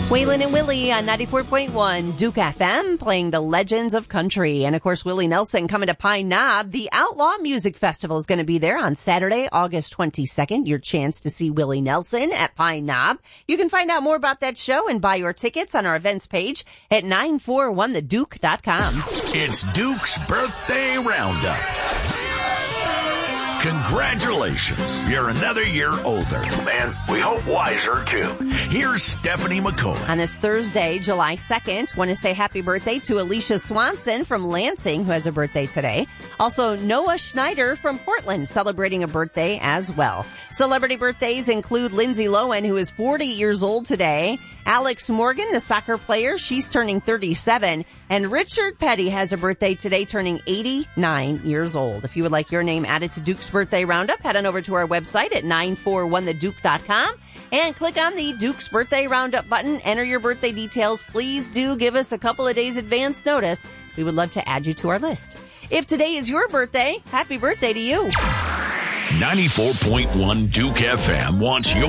Waylon and Willie on 94.1 Duke FM playing the Legends of Country. And of course, Willie Nelson coming to Pine Knob. The Outlaw Music Festival is going to be there on Saturday, August 22nd. Your chance to see Willie Nelson at Pine Knob. You can find out more about that show and buy your tickets on our events page at 941theduke.com. It's Duke's Birthday Roundup. Congratulations, you're another year older, and we hope wiser, too. Here's Stephanie McCoy. On this Thursday, July 2nd, want to say happy birthday to Alicia Swanson from Lansing, who has a birthday today. Also, Noah Schneider from Portland, celebrating a birthday as well. Celebrity birthdays include Lindsay Lohan, who is 40 years old today. Alex Morgan, the soccer player, she's turning 37. And Richard Petty has a birthday today, turning 89 years old. If you would like your name added to Duke's Birthday Roundup, head on over to our website at 941theduke.com and click on the Duke's Birthday Roundup button. Enter your birthday details. Please do give us a couple of days advance notice. We would love to add you to our list. If today is your birthday, happy birthday to you. 94.1 Duke FM wants your